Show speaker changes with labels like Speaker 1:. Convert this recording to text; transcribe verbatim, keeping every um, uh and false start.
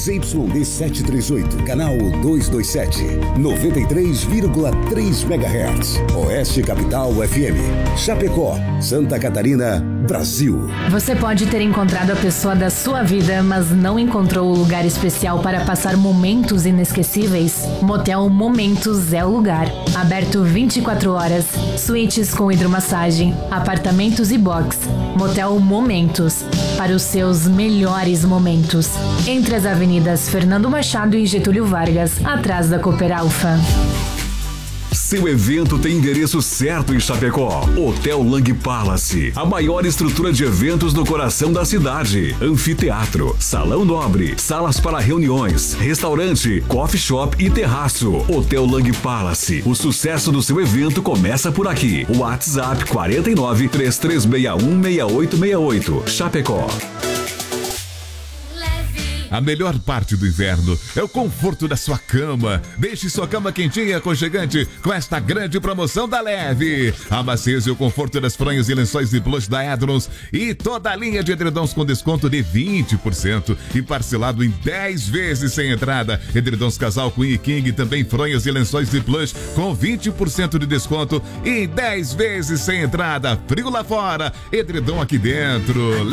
Speaker 1: Z Y D setecentos e trinta e oito, canal duzentos e vinte e sete, noventa e três vírgula três megahertz. Oeste Capital F M, Chapecó, Santa Catarina, Brasil.
Speaker 2: Você pode ter encontrado a pessoa da sua vida, mas não encontrou o lugar especial para passar momentos inesquecíveis? Motel Momentos é o lugar. Aberto vinte e quatro horas, suítes com hidromassagem, apartamentos e box. Motel Momentos, para os seus melhores momentos. Entre as avenidas Fernando Machado e Getúlio Vargas, atrás da Cooper Alfa.
Speaker 3: Seu evento tem endereço certo em Chapecó. Hotel Lang Palace, a maior estrutura de eventos no coração da cidade. Anfiteatro, salão nobre, salas para reuniões, restaurante, coffee shop e terraço. Hotel Lang Palace, o sucesso do seu evento começa por aqui. WhatsApp quatro nove, três três seis um, seis oito seis oito. Chapecó.
Speaker 4: A melhor parte do inverno é o conforto da sua cama. Deixe sua cama quentinha e aconchegante com esta grande promoção da Leve. A maciez e o conforto das fronhas e lençóis de plush da Edrons e toda a linha de edredons com desconto de vinte por cento e parcelado em dez vezes sem entrada. Edredons casal Queen e King, também fronhas e lençóis de plush com vinte por cento de desconto e dez vezes sem entrada. Frio lá fora, edredom aqui dentro.